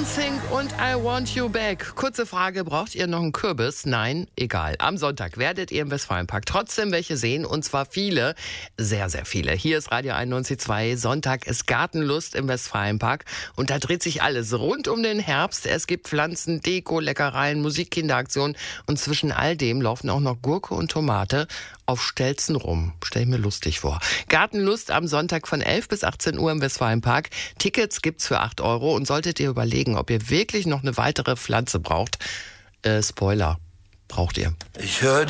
NSYNC und I Want You Back. Kurze Frage, braucht ihr noch einen Kürbis? Nein, egal. Am Sonntag werdet ihr im Westfalenpark trotzdem welche sehen, und zwar viele, sehr, sehr viele. Hier ist Radio 91.2, Sonntag ist Gartenlust im Westfalenpark und da dreht sich alles rund um den Herbst. Es gibt Pflanzen, Deko, Leckereien, Musik, Kinderaktionen und zwischen all dem laufen auch noch Gurke und Tomate auf Stelzen rum. Stell ich mir lustig vor. Gartenlust am Sonntag von 11 bis 18 Uhr im Westfalenpark. Tickets gibt's für 8 Euro und solltet ihr überlegen, ob ihr wirklich noch eine weitere Pflanze braucht, Spoiler, braucht ihr. Ich höre